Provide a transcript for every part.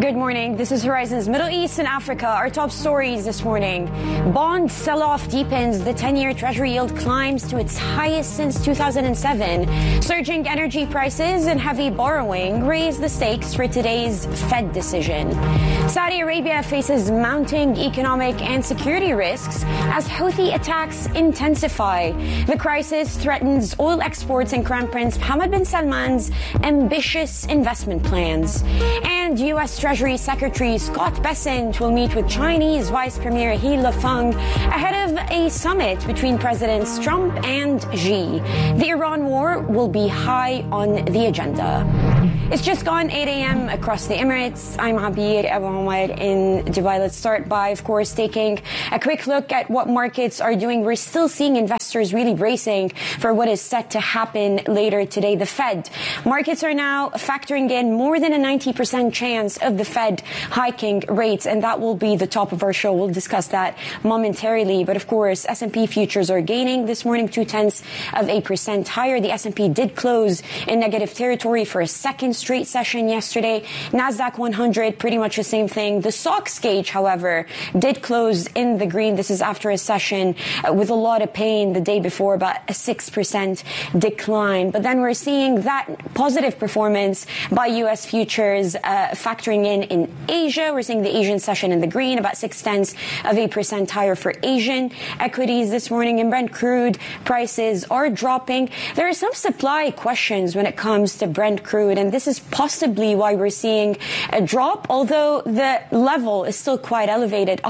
Good morning. This is Horizon's Middle East and Africa. Our top stories this morning. Bond sell-off deepens. The 10-year Treasury yield climbs to its highest since 2007. Surging energy prices and heavy borrowing raise the stakes for today's Fed decision. Saudi Arabia faces mounting economic and security risks as Houthi attacks intensify. The crisis threatens oil exports and Crown Prince Mohammed bin Salman's ambitious investment plans. And U.S. Treasury Secretary Scott Bessent will meet with Chinese Vice Premier He Lifeng ahead of a summit between Presidents Trump and Xi. The Iran war will be high on the agenda. It's just gone 8 a.m. across the Emirates. I'm Abir Abu Omar in Dubai. Let's start by, of course, taking a quick look at what markets are doing. We're still seeing investors really bracing for what is set to happen later today. The Fed. Markets are now factoring in more than a 90% chance of the Fed hiking rates, and that will be the top of our show. We'll discuss that momentarily. But, of course, S&P futures are gaining this morning 0.2% higher. The S&P did close in negative territory for a second straight session yesterday. Nasdaq 100, pretty much the same thing. The SOX gauge, however, did close in the green. This is after a session with a lot of pain the day before, about a 6% decline. But then we're seeing that positive performance by U.S. futures factoring in Asia. We're seeing the Asian session in the green, about 0.6% higher for Asian equities this morning. And Brent crude prices are dropping. There are some supply questions when it comes to Brent crude, and this is possibly why we're seeing a drop, although the level is still quite elevated,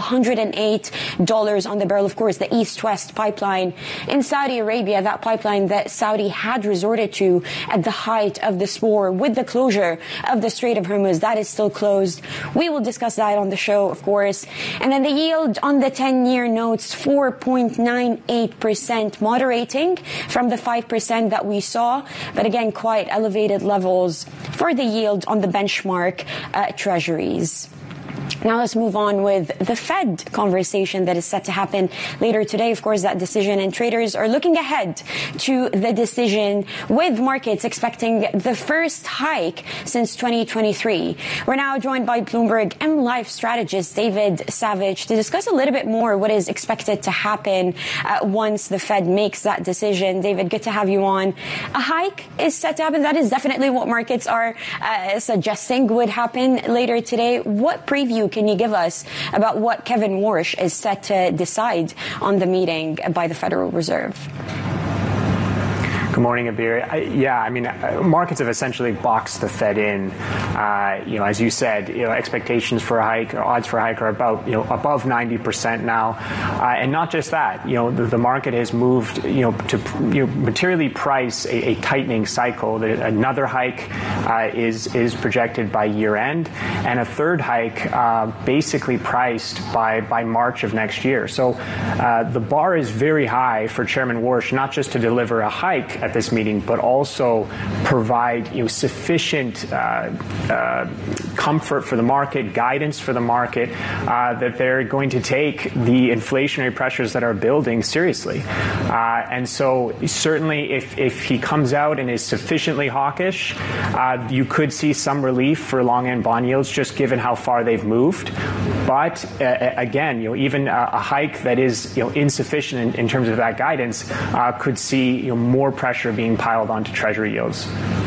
$108 on the barrel. Of course, the East-West pipeline in Saudi Arabia, that pipeline that Saudi had resorted to at the height of this war with the closure of the Strait of Hormuz, that is still closed. We will discuss that on the show, of course. And then the yield on the 10-year notes, 4.98%, moderating from the 5% that we saw, but again, quite elevated levels for the yield on the benchmark treasuries. Now let's move on with the Fed conversation that is set to happen later today. Of course, that decision, and traders are looking ahead to the decision with markets expecting the first hike since 2023. We're now joined by Bloomberg MLife strategist David Savage to discuss a little bit more what is expected to happen once the Fed makes that decision. David, good to have you on. A hike is set to happen. That is definitely what markets are suggesting would happen later today. What preview can you give us about what Kevin Warsh is set to decide on the meeting by the Federal Reserve? Good morning, Abir. Markets have essentially boxed the Fed in. As you said, expectations for a hike, or odds for a hike, are about above 90% now, and not just that. The market has moved to materially price a tightening cycle. Another hike is projected by year end, and a third hike basically priced by March of next year. So the bar is very high for Chairman Warsh, not just to deliver a hike at this meeting, but also provide sufficient comfort for the market, guidance for the market, that they're going to take the inflationary pressures that are building seriously. And so certainly if he comes out and is sufficiently hawkish, you could see some relief for long end bond yields, just given how far they've moved. But again, even a hike that is insufficient in terms of that guidance could see more pressure being piled onto Treasury yields.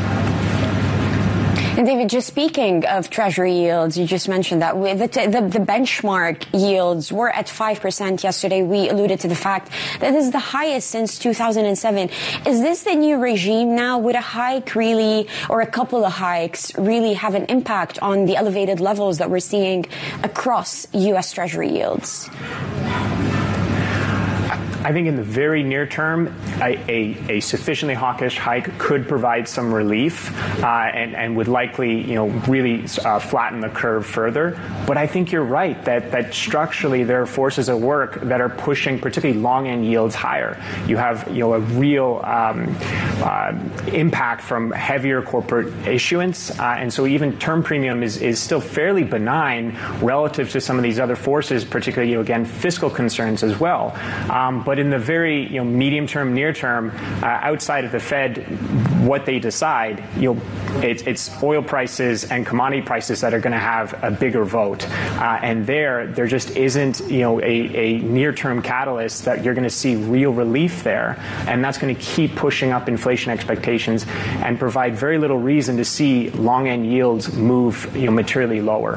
And David, just speaking of Treasury yields, you just mentioned that the benchmark yields were at 5% yesterday. We alluded to the fact that this is the highest since 2007. Is this the new regime now? Would a hike really, or a couple of hikes, really have an impact on the elevated levels that we're seeing across U.S. Treasury yields? I think in the very near term, a sufficiently hawkish hike could provide some relief and would likely, really flatten the curve further. But I think you're right that structurally there are forces at work that are pushing particularly long end yields higher. You have a real impact from heavier corporate issuance, and so even term premium is still fairly benign relative to some of these other forces, particularly again fiscal concerns as well. But But in the very medium term, near term, outside of the Fed, what they decide, it's oil prices and commodity prices that are going to have a bigger vote. And there just isn't a near term catalyst that you're going to see real relief there. And that's going to keep pushing up inflation expectations and provide very little reason to see long end yields move materially lower.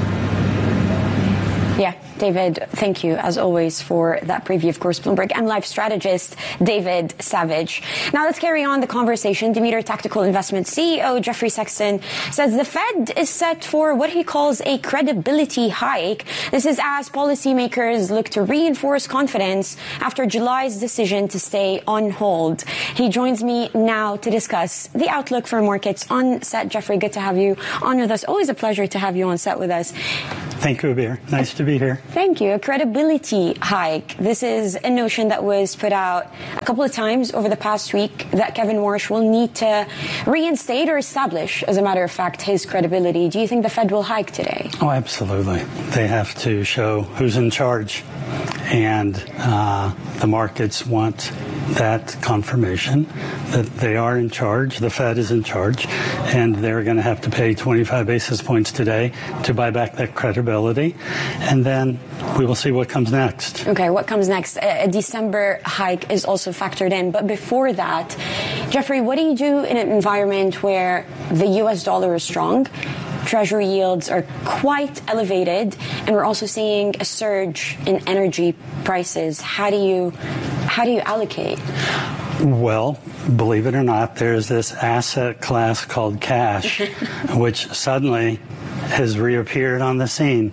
Yeah, David, thank you, as always, for that preview. Of course, Bloomberg MLive strategist David Savage. Now let's carry on the conversation. Demeter Tactical Investments CEO Jeffrey Sexton says the Fed is set for what he calls a credibility hike. This is as policymakers look to reinforce confidence after July's decision to stay on hold. He joins me now to discuss the outlook for markets on set. Jeffrey, good to have you on with us. Always a pleasure to have you on set with us. Thank you, Abir. Nice to be here. Thank you. A credibility hike. This is a notion that was put out a couple of times over the past week that Kevin Warsh will need to reinstate or establish, as a matter of fact, his credibility. Do you think the Fed will hike today? Oh, absolutely. They have to show who's in charge. And the markets want that confirmation that they are in charge, the Fed is in charge, and they're going to have to pay 25 basis points today to buy back that credibility. And then we will see what comes next. Okay, what comes next? A December hike is also factored in. But before that, Jeffrey, what do you do in an environment where the U.S. dollar is strong? Treasury yields are quite elevated, and we're also seeing a surge in energy prices. How do you allocate? Well, believe it or not, there's this asset class called cash, which suddenly has reappeared on the scene.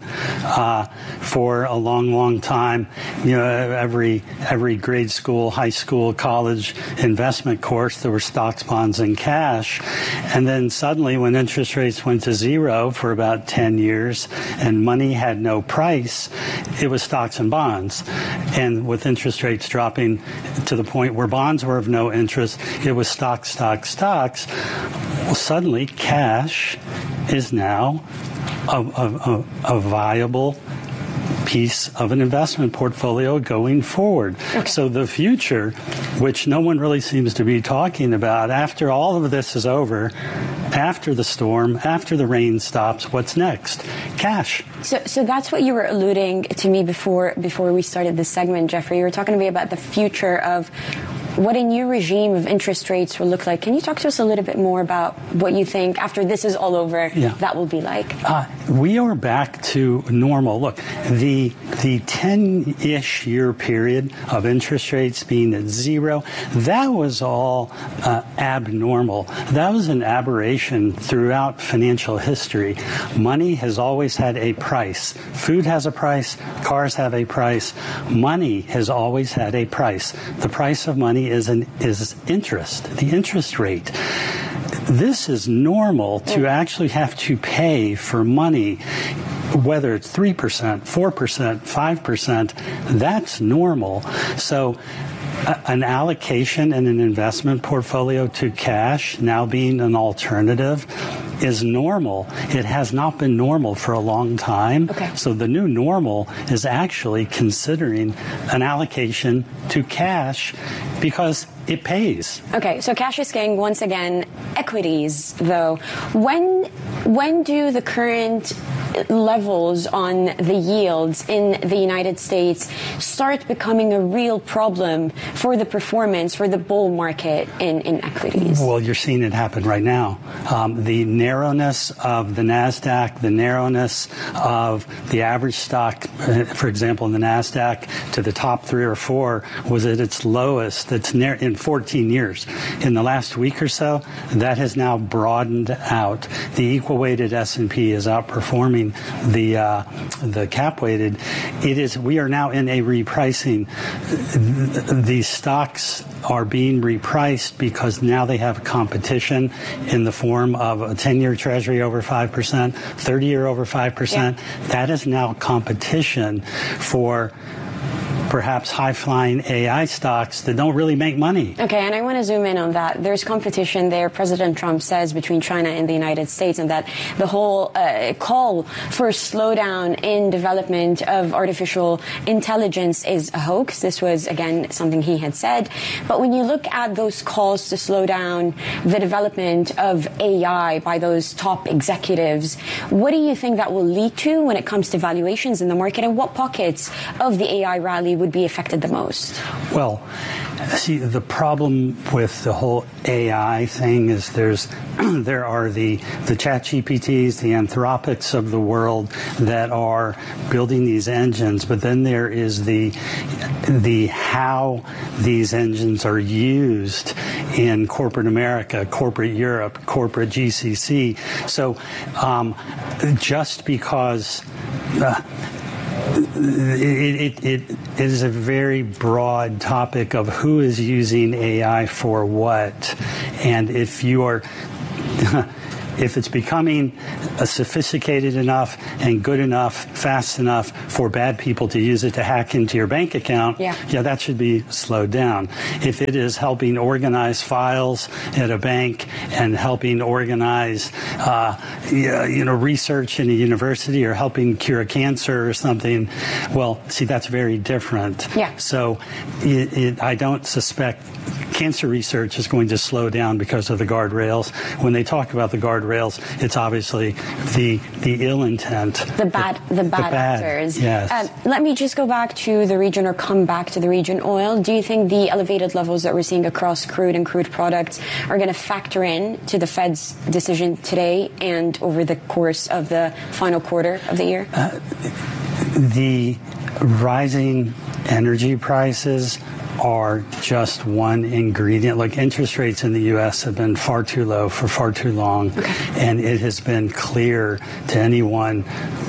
For a long, long time, every grade school, high school, college investment course, there were stocks, bonds, and cash. And then suddenly, when interest rates went to zero for about 10 years and money had no price, it was stocks and bonds. And with interest rates dropping to the point where bonds were of no interest, it was stocks. Well, suddenly, cash is now a viable piece of an investment portfolio going forward. Okay. So the future, which no one really seems to be talking about, after all of this is over, after the storm, after the rain stops, what's next? Cash. So that's what you were alluding to me before we started this segment, Jeffrey. You were talking to me about the future of what a new regime of interest rates will look like. Can you talk to us a little bit more about what you think after this is all over that will be like? We are back to normal. Look, the 10-ish year period of interest rates being at zero, that was all abnormal. That was an aberration throughout financial history. Money has always had a price. Food has a price. Cars have a price. Money has always had a price. The price of money is interest, the interest rate. This is normal to actually have to pay for money, whether it's 3%, 4%, 5%, that's normal. So an allocation in an investment portfolio to cash now being an alternative is normal. It has not been normal for a long time. Okay. So the new normal is actually considering an allocation to cash because it pays. Okay, so cash is king once again. Equities, though, when do the current levels on the yields in the United States start becoming a real problem for the performance, for the bull market in equities? Well, you're seeing it happen right now. The narrowness of the NASDAQ, the narrowness of the average stock, for example, in the NASDAQ to the top 3 or 4 was at its lowest in 14 years. In the last week or so, that has now broadened out. The equal-weighted S&P is outperforming the cap-weighted. We are now in a repricing. These stocks are being repriced because now they have competition in the form of a 10-year Treasury over 5%, 30-year over 5%. Yeah. That is now competition for perhaps high-flying AI stocks that don't really make money. Okay, and I want to zoom in on that. There's competition there, President Trump says, between China and the United States, and that the whole call for a slowdown in development of artificial intelligence is a hoax. This was, again, something he had said. But when you look at those calls to slow down the development of AI by those top executives, what do you think that will lead to when it comes to valuations in the market, and what pockets of the AI rally would be affected the most? Well, see, the problem with the whole AI thing is there are the ChatGPTs, the Anthropics of the world that are building these engines, but then there is the how these engines are used in corporate America, corporate Europe, corporate GCC. So just because it is a very broad topic of who is using AI for what, and if you are if it's becoming sophisticated enough and good enough, fast enough for bad people to use it to hack into your bank account, yeah, that should be slowed down. If it is helping organize files at a bank and helping organize, research in a university or helping cure a cancer or something, well, see, that's very different. Yeah. So I don't suspect cancer research is going to slow down because of the guardrails. When they talk about the guardrails, it's obviously the ill intent, the bad actors. Yes. Let me just go back to the region, or come back to the region oil. Do you think the elevated levels that we're seeing across crude and crude products are going to factor in to the Fed's decision today and over the course of the final quarter of the year? The rising energy prices are just one ingredient. Like, interest rates in the U.S. have been far too low for far too long, and it has been clear to anyone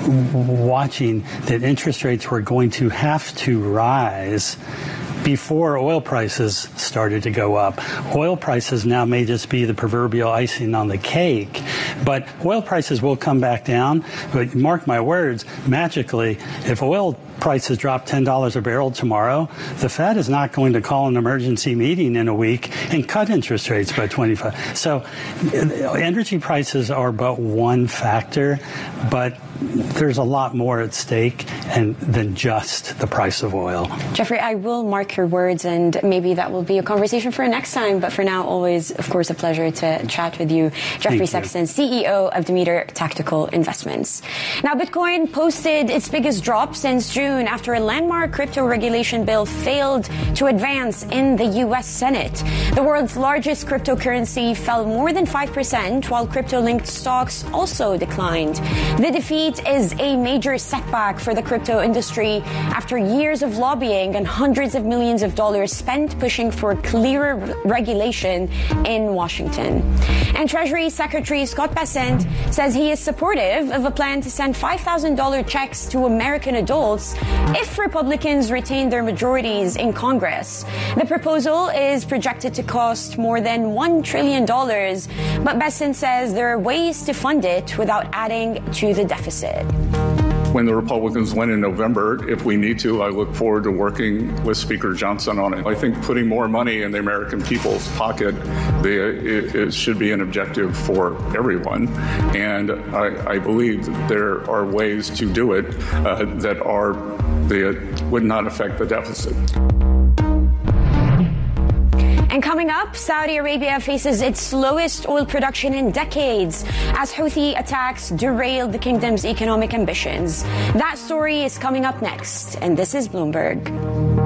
watching that interest rates were going to have to rise before oil prices started to go up. Oil prices now may just be the proverbial icing on the cake, but oil prices will come back down. But mark my words, magically, if oil prices drop $10 a barrel tomorrow, the Fed is not going to call an emergency meeting in a week and cut interest rates by 25. So energy prices are but one factor, but there's a lot more at stake than just the price of oil. Jeffrey, I will mark your words, and maybe that will be a conversation for next time. But for now, always, of course, a pleasure to chat with you. Jeffrey Sexton, CEO of Demeter Tactical Investments. Now, Bitcoin posted its biggest drop since June after a landmark crypto regulation bill failed to advance in the U.S. Senate. The world's largest cryptocurrency fell more than 5%, while crypto-linked stocks also declined. The defeat is a major setback for the crypto industry after years of lobbying and hundreds of millions of dollars spent pushing for clearer regulation in Washington. And Treasury Secretary Scott Bessent says he is supportive of a plan to send $5,000 checks to American adults if Republicans retain their majorities in Congress. The proposal is projected to cost more than $1 trillion, but Bessent says there are ways to fund it without adding to the deficit. When the Republicans win in November, if we need to, I look forward to working with Speaker Johnson on it. I think putting more money in the American people's pocket it should be an objective for everyone. And I believe that there are ways to do it that would not affect the deficit. And coming up, Saudi Arabia faces its slowest oil production in decades as Houthi attacks derail the kingdom's economic ambitions. That story is coming up next, and this is Bloomberg.